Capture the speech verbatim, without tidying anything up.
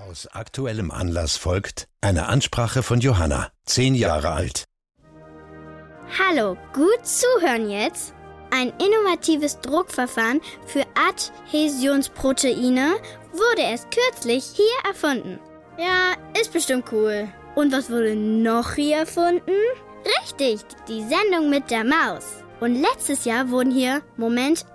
Aus aktuellem Anlass folgt eine Ansprache von Johanna, zehn Jahre alt. Hallo, gut zuhören jetzt. Ein innovatives Druckverfahren für Adhäsionsproteine wurde erst kürzlich hier erfunden. Ja, ist bestimmt cool. Und was wurde noch hier erfunden? Richtig, die Sendung mit der Maus. Und letztes Jahr wurden hier, Moment,